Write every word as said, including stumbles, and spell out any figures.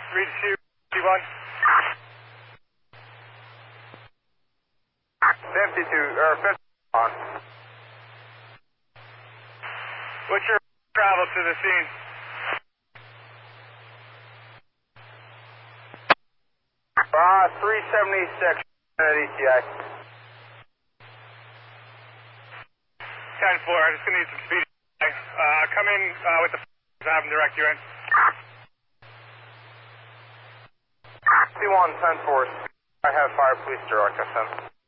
Read two, T one. fifty-two, or fifty-one. What's your travel to the scene? Uh, three seventy-six at E T I. ten four, I'm just going to need some speed. Uh, come in uh, with the f***ers, have them direct you in. C one ten four, I have fire police direct us in.